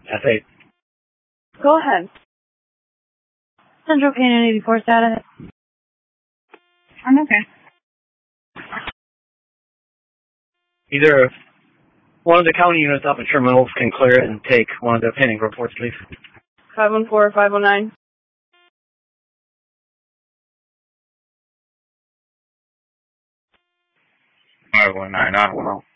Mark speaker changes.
Speaker 1: F8.
Speaker 2: Go ahead.
Speaker 3: Central Canyon 84 status.
Speaker 2: I'm okay.
Speaker 1: Either one of the county units up in Terminals can clear it and take one of the pinning reports, please.
Speaker 2: 514 or 509.
Speaker 4: 519, I don't know.